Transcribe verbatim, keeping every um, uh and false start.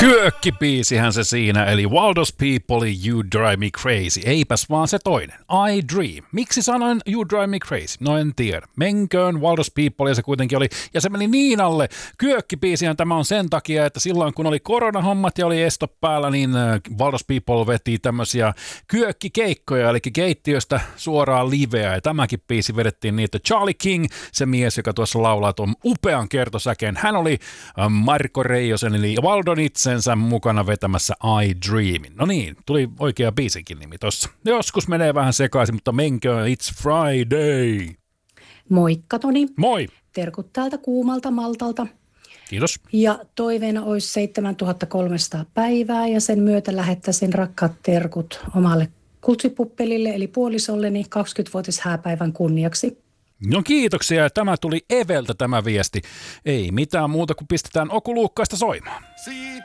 Kyökkibiisihän se siinä, eli Waldos People, You Drive Me Crazy. Eipäs vaan se toinen, I Dream. Miksi sanoin You Drive Me Crazy? No en tiedä. Menköön Waldos People, ja se kuitenkin oli, ja se meni Niinalle. Kyökkibiisihän tämä on sen takia, että silloin kun oli koronahommat ja oli esto päällä, niin Waldos People veti tämmöisiä kyökkikeikkoja, eli keittiöstä suoraan liveä, ja tämäkin biisi vedettiin niitä. Charlie King, se mies, joka tuossa laulaa tuon upean kertosäkeen, hän oli Marko Reijosen, eli Waldon itsensä mukana vetämässä I Dreamin. No niin, tuli oikea biisinkin nimi tossa. Joskus menee vähän sekaisin, mutta menköön, it's Friday. Moikka Toni. Moi. Terkut täältä kuumalta Maltalta. Kiitos. Ja toiveena olisi seitsemäntuhatta kolmesataa päivää ja sen myötä lähettäisin rakkaat terkut omalle kultsipuppelille eli puolisolleni kaksikymmenvuotis hääpäivän kunniaksi. No kiitoksia, ja tämä tuli Eveltä tämä viesti. Ei mitään muuta kuin pistetään Okuluukkaista soimaan.